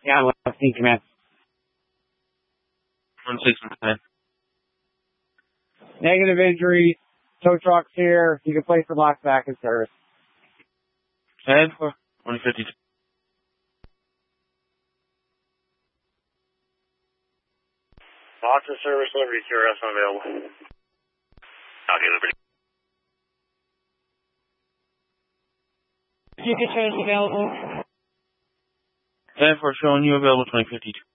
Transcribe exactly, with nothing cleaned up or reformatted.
Yeah, I'm listening, command. one six one. Negative injury. Tow truck's here. You can place the box back in service. ten for one fifty-two. Box of service, Liberty, Q R S unavailable. Okay, Liberty. You can change available. ten for showing you available twenty fifty-two.